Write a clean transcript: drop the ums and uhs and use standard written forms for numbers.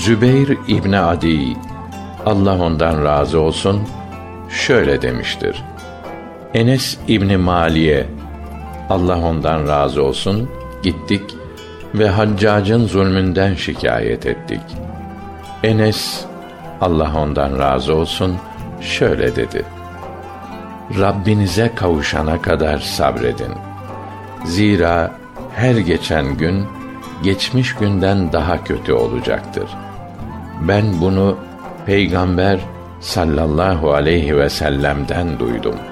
Zübeyr İbni Adi, Allah ondan razı olsun, şöyle demiştir: Enes İbni Mali'ye, Allah ondan razı olsun, gittik ve Haccac'ın zulmünden şikayet ettik. Enes, Allah ondan razı olsun, şöyle dedi: Rabbinize kavuşana kadar sabredin. Zira her geçen gün geçmiş günden daha kötü olacaktır. Ben bunu Peygamber sallallahu aleyhi ve sellem'den duydum.